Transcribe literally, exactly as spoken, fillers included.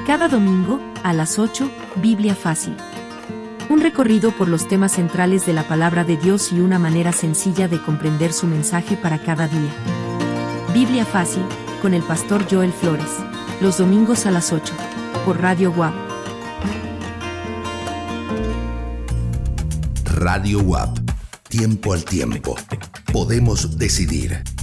Cada domingo, a las ocho, Biblia Fácil. Un recorrido por los temas centrales de la palabra de Dios y una manera sencilla de comprender su mensaje para cada día. Biblia Fácil, con el pastor Joel Flores. Los domingos a las ocho, por Radio W A P. Radio W A P. Tiempo al tiempo. Podemos decidir.